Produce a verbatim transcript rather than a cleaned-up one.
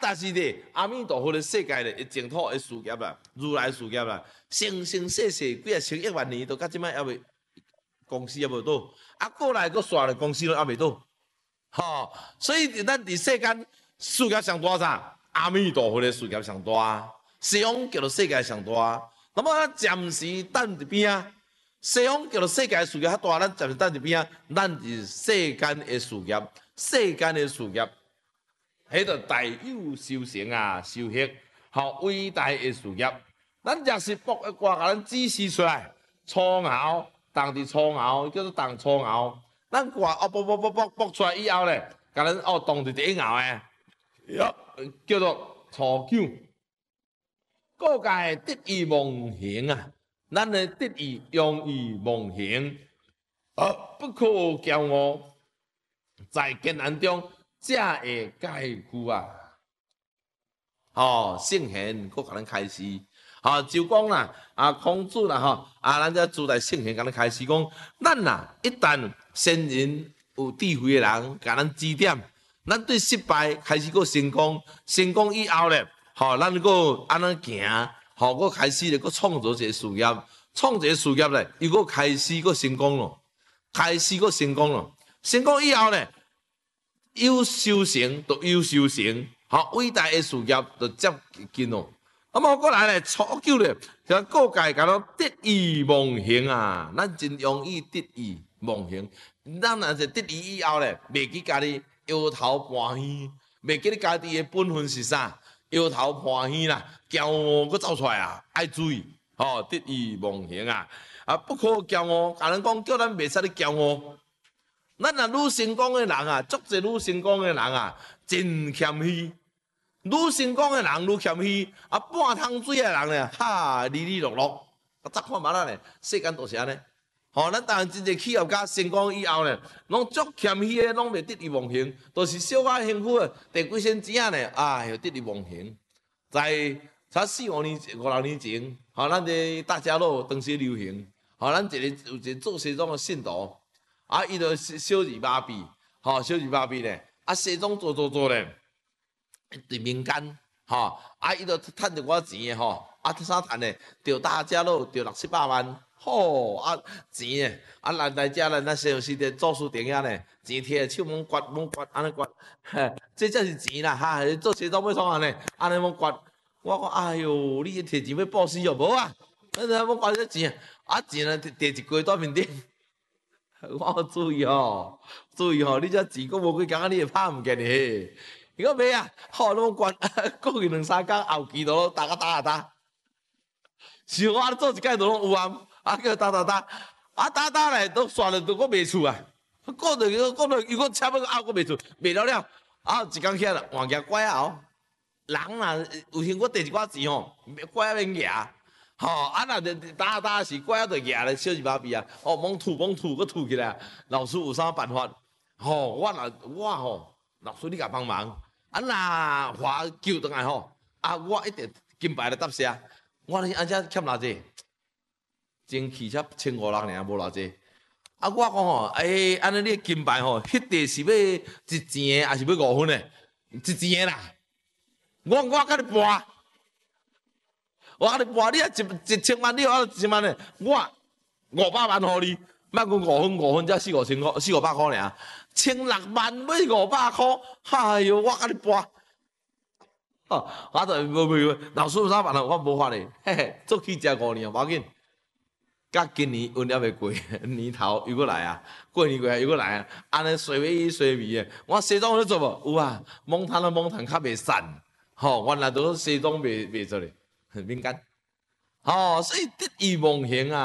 但是咧，阿弥陀佛的世界咧，净土的事业啦，如来事业啦，生生世世几啊千亿万年，都到即摆还未公司还无倒，啊过来个刷咧公司都还未倒，吼、所以咱伫世间事业上大啥？阿弥陀佛的事业上大，西方叫做世界上大。那么暂时等伫边啊，西方叫做世界事业较大，咱暂时等伫边啊，咱是世间的事业，世间的事业，迄个大有修行啊，修行，好伟大的事业。咱若是卜一卦，甲咱指示出来，初爻，当伫初爻叫做当初爻，咱卦哦卜卜卜卜卜出来以后咧，甲咱哦当伫第一爻诶，叫做初九。各界得意忘形啊，咱的得意用意忘形，啊，不可骄傲，在艰难中才会解cứu啊！哦，圣贤佫甲咱开示，哦，就讲啦，啊，孔子啦，吼，啊，咱这主在圣贤甲咱开示讲，咱呐，一旦先人有智慧的人甲咱指点，咱对失败开始佫成功，成功以后咧。吼，咱个安尼行，吼，我开始咧，个创造一个事业，创一个事业咧，又个开始个成功咯，开始个成功咯，成功以后咧，有修行就有修行，吼，伟大的事业就接近咯。咁么过来咧，初九咧，就各界讲到得意忘形啊，咱真容易得意忘形。咱若是得意以后咧，袂记家己摇头欢喜，袂记你家己的本分是啥。摇头欢喜啦，骄傲佫走出来啊！爱注意，吼、哦，得意忘形啊！啊，不可骄傲。甲人讲，叫咱袂使咧骄傲。咱若愈成功的人啊，足侪愈成功的人啊，真谦虚。愈成功的人愈谦虚，啊，半桶水的人咧，哈，利利落落。啊，早看嘛啦咧，世间都是安尼。吼、哦，咱当然真侪企业家成功以后咧，拢足谦虚的，拢袂得意忘形，都、就是小可幸福的，摕几仙钱咧，哎哟，得意忘形。在才四五年、五六年前，吼、哦，咱这大家乐当时流行，吼、哦，咱一个有一个做西装的信徒，啊，伊就小二麻痹，吼、哦，小二麻痹咧，啊，西装做做做咧，伫民间，吼、哦，啊，伊就趁着我钱的吼，啊，啥趁咧？着大家乐，着六七百万。吼、哦、啊钱诶，啊来来遮咱咱有时咧做事电影咧，钱摕来手猛刮猛刮，安尼刮，嘿，这才是钱啦哈！做西装要创安尼，安尼猛刮，我讲哎哟，你摕钱要报死哦，无啊，咱咱要刮这钱，啊钱啊摕一柜在面顶，我注意吼，注意吼，你这钱佫无几工，你会拍毋见哩。如果袂啊，吼，拢刮，过去两三工后期都打个打啊打，是我做一届都拢有啊。啊，叫打打打，啊打打咧，都刷了都搁卖厝啊！过着过过着，又搁车要拗搁卖厝，卖了了，啊一工起来换价拐啊哦！人若有幸我第一寡钱吼，拐啊免夹，吼啊若打打是拐啊就夹咧，小二麻痹啊！哦，猛吐猛吐，搁吐起来，老师有啥办法？吼，我若我吼，老师你甲帮忙，啊若花救倒来吼，啊我一定金牌来答谢，我咧安怎欠偌济？前期才千五六尔，无偌济。啊，我讲吼，诶、欸，安尼你金牌吼，迄地是要一钱的，还是要五分的？一钱的啦。我我甲你博，我甲你博，你啊一一千万，你我一千万的，我五百万互你，莫讲五分五分，才四五千块，四五百块尔。千六万买五百块，哎哟，我甲你博。哦，我就无无老师有啥办法？我无法咧，嘿嘿，做起食五年，无要紧。甲今年运了未过，年头又过来啊，过年过又过来啊，安尼随尾随尾的。我西装有做无？有啊，蒙摊啊蒙摊较袂散，吼、哦，原来都西装袂袂做咧，很敏感，吼、哦，所以得意忘形啊。